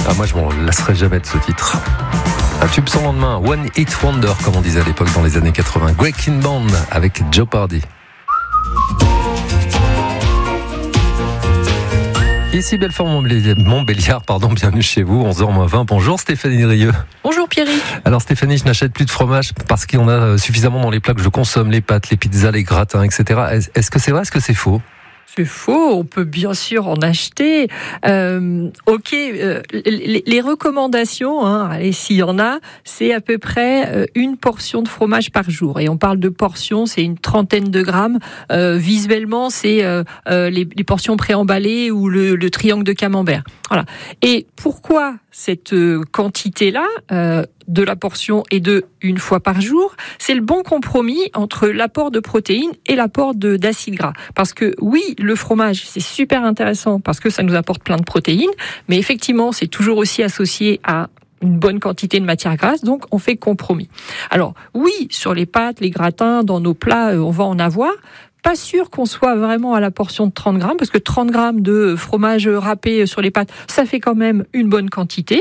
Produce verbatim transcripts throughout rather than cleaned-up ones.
Ah, moi, je m'en lasserai jamais de ce titre. Un tube sans lendemain, One Hit Wonder, comme on disait à l'époque dans les années quatre-vingts. Breaking Band avec Jeopardy. Ici Belfort-Montbéliard, pardon, bienvenue chez vous, onze heures moins vingt. Bonjour Stéphanie Rieu. Bonjour Pierrick. Alors Stéphanie, je n'achète plus de fromage parce qu'il y en a suffisamment dans les plats que je consomme, les pâtes, les pizzas, les gratins, et cetera. Est-ce que c'est vrai, est-ce que c'est faux ? C'est faux, on peut bien sûr en acheter. Euh, ok, euh, les, les recommandations, hein, allez, s'il y en a, c'est à peu près euh, une portion de fromage par jour. Et on parle de portions, c'est une trentaine de grammes. Euh, visuellement, c'est euh, euh, les, les portions préemballées ou le, le triangle de camembert. Voilà. Et pourquoi cette euh, quantité-là euh, de la portion et de une fois par jour, c'est le bon compromis entre l'apport de protéines et l'apport de, d'acide gras. Parce que oui, le fromage, c'est super intéressant parce que ça nous apporte plein de protéines, mais effectivement, c'est toujours aussi associé à une bonne quantité de matière grasse, donc on fait compromis. Alors oui, sur les pâtes, les gratins, dans nos plats, on va en avoir. Pas sûr qu'on soit vraiment à la portion de trente grammes, parce que trente grammes de fromage râpé sur les pâtes, ça fait quand même une bonne quantité.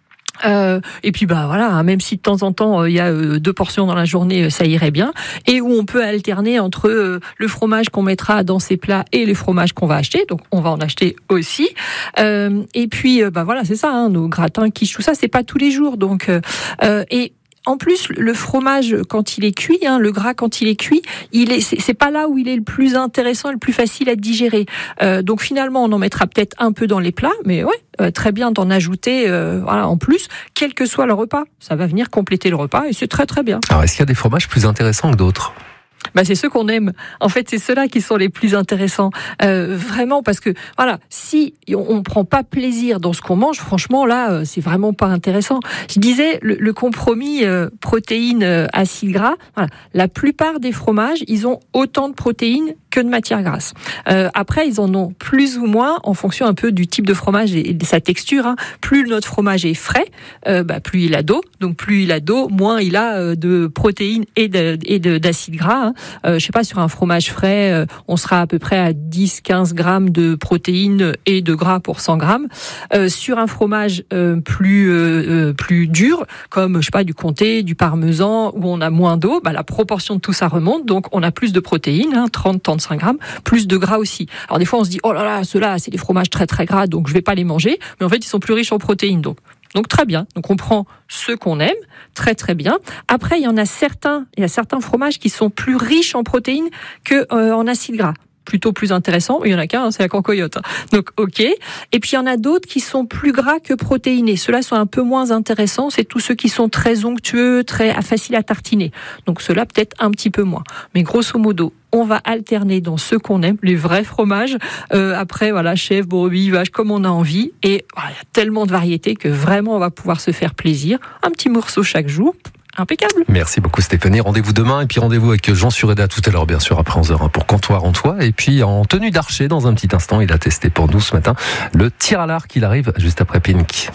Euh, et puis bah voilà, hein, même si de temps en temps il euh, y a euh, deux portions dans la journée, ça irait bien. Et où on peut alterner entre euh, le fromage qu'on mettra dans ces plats et les fromages qu'on va acheter. Donc on va en acheter aussi. Euh, et puis euh, bah voilà, c'est ça, hein, nos gratins, quiches, tout ça, c'est pas tous les jours. Donc euh, euh, et en plus, le fromage, quand il est cuit, hein, le gras, quand il est cuit, il est, c'est, c'est pas là où il est le plus intéressant et le plus facile à digérer. Euh, donc finalement, on en mettra peut-être un peu dans les plats, mais ouais, euh, très bien d'en ajouter euh, voilà, en plus, quel que soit le repas. Ça va venir compléter le repas et c'est très très bien. Alors, est-ce qu'il y a des fromages plus intéressants que d'autres ? Bah c'est ceux qu'on aime. En fait, c'est ceux-là qui sont les plus intéressants. Euh, vraiment, parce que voilà, si on ne prend pas plaisir dans ce qu'on mange, franchement, là, euh, c'est vraiment pas intéressant. Je disais, le, le compromis euh, protéines, euh, acides gras, voilà, la plupart des fromages, ils ont autant de protéines que de matière grasse. Euh, après, ils en ont plus ou moins en fonction un peu du type de fromage et de sa texture. Hein. Plus notre fromage est frais, euh, bah, plus il a d'eau. Donc plus il a d'eau, moins il a euh, de protéines et, de, et de, d'acides gras. Hein. Euh, je sais pas, sur un fromage frais, euh, on sera à peu près à dix à quinze grammes de protéines et de gras pour cent grammes. Euh, sur un fromage euh, plus euh, plus dur, comme je sais pas du comté, du parmesan, où on a moins d'eau, bah, la proportion de tout ça remonte, donc on a plus de protéines, hein, trente à trente-cinq grammes, plus de gras aussi. Alors des fois on se dit oh là là, ceux-là c'est des fromages très très gras, donc je vais pas les manger, mais en fait ils sont plus riches en protéines, donc Donc très bien. Donc on prend ceux qu'on aime, très très bien. Après il y en a certains, il y a certains fromages qui sont plus riches en protéines que euh, en acides gras. Plutôt plus intéressant. Il y en a qu'un, c'est la cancoyote. Donc ok. Et puis il y en a d'autres qui sont plus gras que protéinés. Ceux-là sont un peu moins intéressants. C'est tous ceux qui sont très onctueux, très faciles à tartiner. Donc ceux-là peut-être un petit peu moins. Mais grosso modo, on va alterner dans ceux qu'on aime, les vrais fromages. Euh, après, voilà, chèvre, brebis, vache, comme on a envie. Et voilà, il y a tellement de variétés que vraiment on va pouvoir se faire plaisir. Un petit morceau chaque jour. Impeccable. Merci beaucoup Stéphanie. Rendez-vous demain et puis rendez-vous avec Jean Sureda tout à l'heure, bien sûr, après onze heures pour Comptoir en Toit. Et puis en tenue d'archer, dans un petit instant, il a testé pour nous ce matin le tir à l'arc. Il arrive juste après Pink.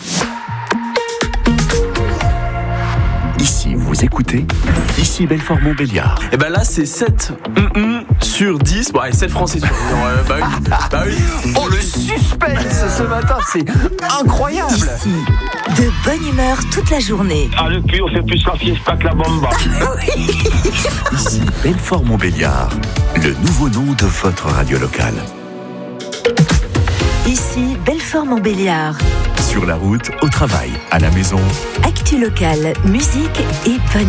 Ici, vous écoutez, ici Belfort-Montbéliard. Et ben là, c'est sept mm, mm, sur dix. Bon, allez, sept Français sur dix. Euh, bah oui, bah oui. Oh, le suspense ce matin, c'est incroyable. Ici, de bonne humeur toute la journée. Ah, le cul, on fait plus la fiesta que la bomba. Ici, Belfort-Montbéliard, le nouveau nom de votre radio locale. Ici, Belfort-Montbéliard. Sur la route, au travail, à la maison. Actu locale, musique et bonne